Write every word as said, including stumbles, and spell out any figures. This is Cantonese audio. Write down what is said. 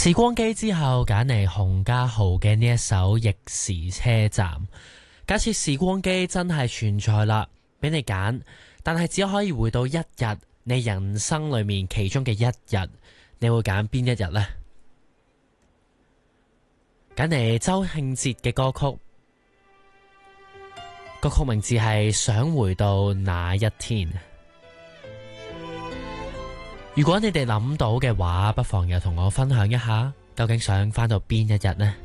時光機之後揀嚟洪家豪嘅呢一首逆時車站。假設時光機真係存在啦，俾你揀，但係只可以回到一日，你人生裏面其中嘅一日，你會揀邊一日呢？揀嚟周慶哲嘅歌曲，歌曲名字係想回到那一天。如果你哋諗到嘅話，不妨又同我分享一下，究竟想返到邊一日呢？